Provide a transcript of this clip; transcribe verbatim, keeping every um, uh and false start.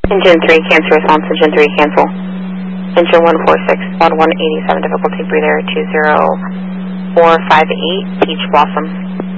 Engine three, cancel response, engine three, cancel. Engine one four six, one one eighty-seven, difficulty breather two zero four five eight, Peach Blossom.